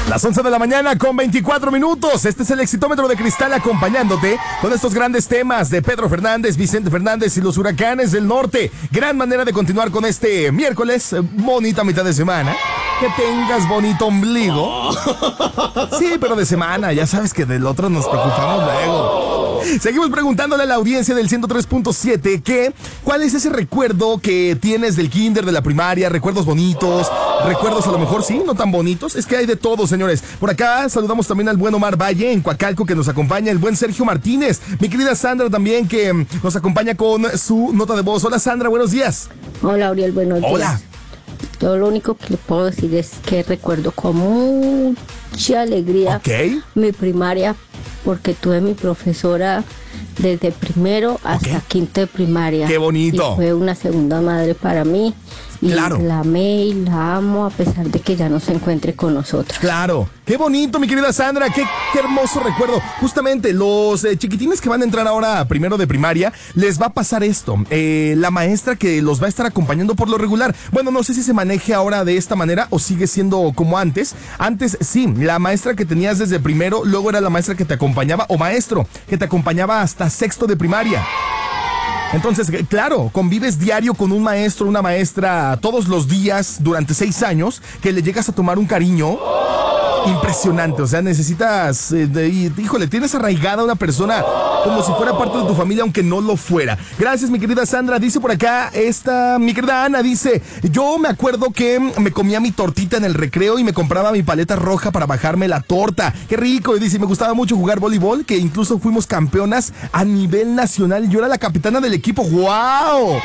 Las 11 de la mañana con 24 minutos. Este es el Exitómetro de Cristal acompañándote con estos grandes temas de Pedro Fernández, Vicente Fernández y los huracanes del norte. Gran manera de continuar con este miércoles. Bonita mitad de semana. Que tengas bonito ombligo. Sí, pero de semana. Ya sabes que del otro nos preocupamos luego. Seguimos preguntándole a la audiencia del 103.7 que ¿cuál es ese recuerdo que tienes del kinder, de la primaria? Recuerdos bonitos, recuerdos a lo mejor sí, no tan bonitos. Es que hay de todo, señores. Por acá saludamos también al buen Omar Valle en Coacalco que nos acompaña, el buen Sergio Martínez, mi querida Sandra también que nos acompaña con su nota de voz. Hola Sandra, buenos días. Hola Uriel, buenos días. Hola. Yo lo único que le puedo decir es que recuerdo con mucha alegría mi primaria, porque tuve mi profesora desde primero hasta quinto de primaria. ¡Qué bonito! Y fue una segunda madre para mí. Y claro, la amé y la amo a pesar de que ya no se encuentre con nosotros. Claro, qué bonito, mi querida Sandra, qué hermoso recuerdo. Justamente los chiquitines que van a entrar ahora a primero de primaria, les va a pasar esto. La maestra que los va a estar acompañando por lo regular. Bueno, no sé si se maneje ahora de esta manera o sigue siendo como antes. Antes sí, la maestra que tenías desde primero, luego era la maestra que te acompañaba, o maestro que te acompañaba hasta sexto de primaria. Entonces, claro, convives diario con un maestro, una maestra todos los días durante 6 años, que le llegas a tomar un cariño impresionante. O sea, necesitas, híjole, tienes arraigada a una persona como si fuera parte de tu familia, aunque no lo fuera. Gracias, mi querida Sandra. Dice por acá, mi querida Ana dice, yo me acuerdo que me comía mi tortita en el recreo y me compraba mi paleta roja para bajarme la torta. Qué rico. Y dice, me gustaba mucho jugar voleibol, que incluso fuimos campeonas a nivel nacional y yo era la capitana del equipo. ¡Guau!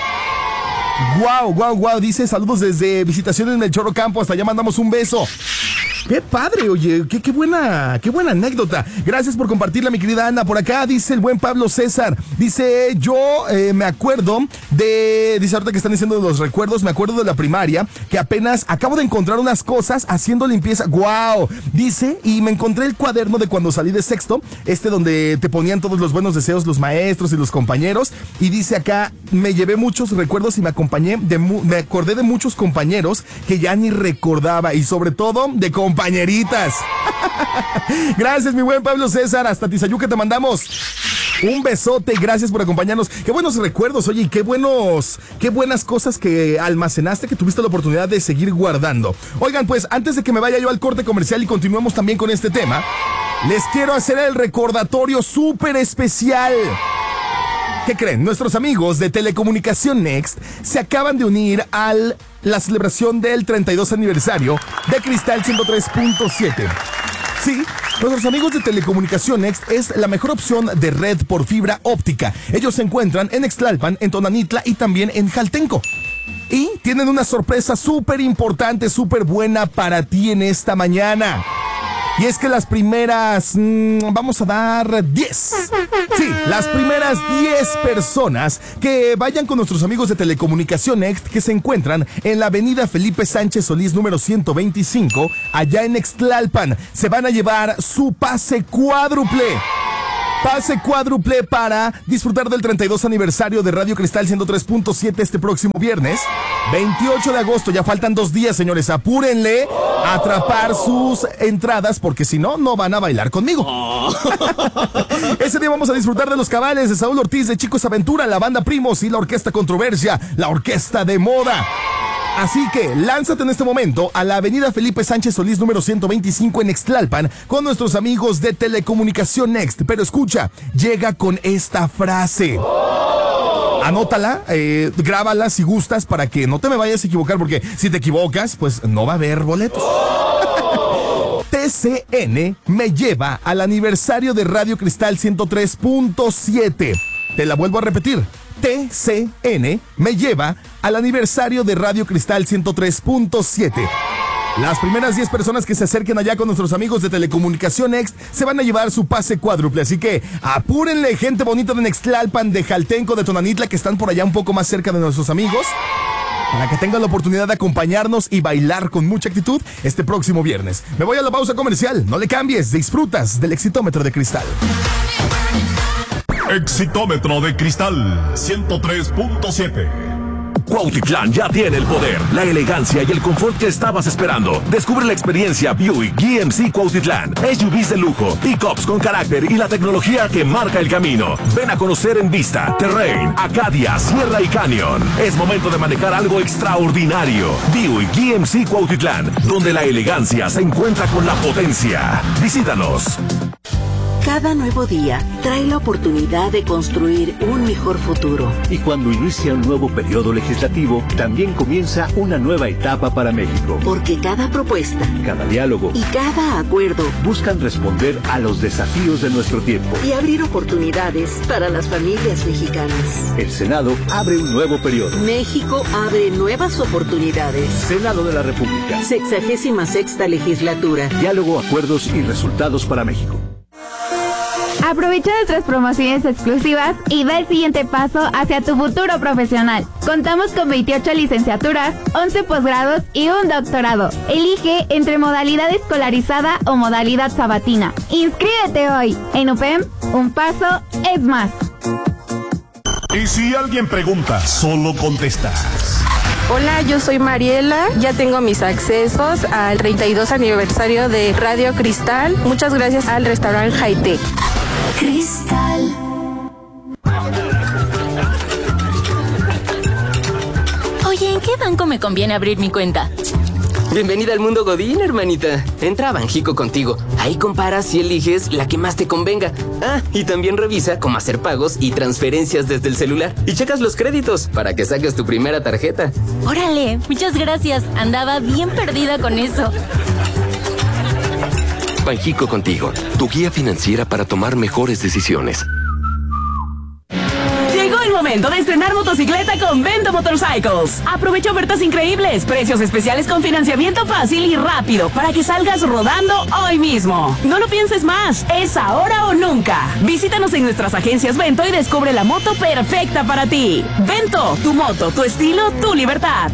Wow. Dice, saludos desde Visitaciones en el Chorro Campo. Hasta allá mandamos un beso. ¡Qué padre! Oye, qué buena anécdota. Gracias por compartirla, mi querida Ana. Por acá dice el buen Pablo César. Dice, yo me acuerdo dice ahorita que están diciendo de los recuerdos, me acuerdo de la primaria, que apenas acabo de encontrar unas cosas haciendo limpieza. ¡Guau! Dice, y me encontré el cuaderno de cuando salí de sexto, donde te ponían todos los buenos deseos los maestros y los compañeros. Y dice acá, me llevé muchos recuerdos y me acordé de muchos compañeros que ya ni recordaba, y sobre todo de compañeritas. Gracias, mi buen Pablo César. Hasta Tizayuca te mandamos un besote. Gracias por acompañarnos. Qué buenos recuerdos, oye, y qué buenas cosas que almacenaste, que tuviste la oportunidad de seguir guardando. Oigan, pues antes de que me vaya yo al corte comercial y continuemos también con este tema, les quiero hacer el recordatorio súper especial. ¿Qué creen? Nuestros amigos de Telecomunicación Next se acaban de unir a la celebración del 32 aniversario de Cristal 103.7. Sí, nuestros amigos de Telecomunicación Next es la mejor opción de red por fibra óptica. Ellos se encuentran en Ixtlalpan, en Tonanitla y también en Jaltenco. Y tienen una sorpresa súper importante, súper buena para ti en esta mañana. Y es que las primeras, vamos a dar 10. Sí, las primeras 10 personas que vayan con nuestros amigos de Telecomunicación Next, que se encuentran en la avenida Felipe Sánchez Solís número 125, allá en Ixtlalpan, se van a llevar su pase cuádruple. Pase cuádruple para disfrutar del 32 aniversario de Radio Cristal 103.7 este próximo viernes, 28 de agosto. Ya faltan 2 días, señores. Apúrenle a atrapar sus entradas, porque si no, no van a bailar conmigo. Ese día vamos a disfrutar de los cabales de Saúl Ortiz, de Chicos Aventura, la banda Primos y la Orquesta Controversia, la orquesta de moda. Así que lánzate en este momento a la avenida Felipe Sánchez Solís número 125 en Ixtlalpan con nuestros amigos de Telecomunicación Next. Pero escucha, llega con esta frase. Anótala, grábala si gustas para que no te me vayas a equivocar, porque si te equivocas, pues no va a haber boletos. TCN me lleva al aniversario de Radio Cristal 103.7. Te la vuelvo a repetir. TCN me lleva al aniversario de Radio Cristal 103.7. Las primeras 10 personas que se acerquen allá con nuestros amigos de Telecomunicación Next se van a llevar su pase cuádruple. Así que apúrenle, gente bonita de Ixtlalpan, de Jaltenco, de Tonanitla, que están por allá un poco más cerca de nuestros amigos, para que tengan la oportunidad de acompañarnos y bailar con mucha actitud este próximo viernes. Me voy a la pausa comercial. No le cambies, disfrutas del Exitómetro de Cristal. Exitómetro de Cristal 103.7. Cuautitlán ya tiene el poder, la elegancia y el confort que estabas esperando. Descubre la experiencia Buick GMC Cuautitlán. SUVs de lujo, pickups con carácter y la tecnología que marca el camino. Ven a conocer en Vista, Terrain, Acadia, Sierra y Canyon. Es momento de manejar algo extraordinario. Buick GMC Cuautitlán, donde la elegancia se encuentra con la potencia. Visítanos. Cada nuevo día trae la oportunidad de construir un mejor futuro. Y cuando inicia un nuevo periodo legislativo, también comienza una nueva etapa para México. Porque cada propuesta, cada diálogo y cada acuerdo buscan responder a los desafíos de nuestro tiempo y abrir oportunidades para las familias mexicanas. El Senado abre un nuevo periodo. México abre nuevas oportunidades. Senado de la República. 66ª legislatura. Diálogo, acuerdos y resultados para México. Aprovecha nuestras promociones exclusivas y da el siguiente paso hacia tu futuro profesional. Contamos con 28 licenciaturas, 11 posgrados y un doctorado. Elige entre modalidad escolarizada o modalidad sabatina. ¡Inscríbete hoy! En UPEM, un paso es más. Y si alguien pregunta, solo contestas. Hola, yo soy Mariela, ya tengo mis accesos al 32 aniversario de Radio Cristal. Muchas gracias al restaurante Hightech. Cristal. Oye, ¿en qué banco me conviene abrir mi cuenta? Bienvenida al mundo Godín, hermanita. Entra a Banjico contigo. Ahí comparas y eliges la que más te convenga. Y también revisa cómo hacer pagos y transferencias desde el celular. Y checas los créditos para que saques tu primera tarjeta. Órale, muchas gracias. Andaba bien perdida con eso. Banjico contigo, tu guía financiera para tomar mejores decisiones. Llegó el momento de estrenar motocicleta con Vento Motorcycles. Aprovecha ofertas increíbles, precios especiales con financiamiento fácil y rápido para que salgas rodando hoy mismo. No lo pienses más, es ahora o nunca. Visítanos en nuestras agencias Vento y descubre la moto perfecta para ti. Vento, tu moto, tu estilo, tu libertad.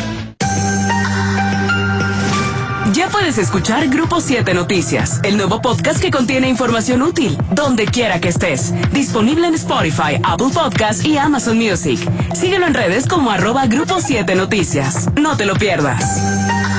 Ya puedes escuchar Grupo 7 Noticias, el nuevo podcast que contiene información útil, donde quiera que estés. Disponible en Spotify, Apple Podcasts y Amazon Music. Síguelo en redes como @Grupo 7 Noticias. No te lo pierdas.